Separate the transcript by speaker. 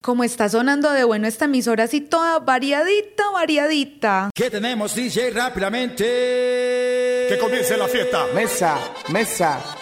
Speaker 1: Como está sonando de bueno esta emisora así toda variadita, variadita.
Speaker 2: ¿Qué tenemos, DJ? Rápidamente.
Speaker 3: Que comience la fiesta.
Speaker 4: Mesa.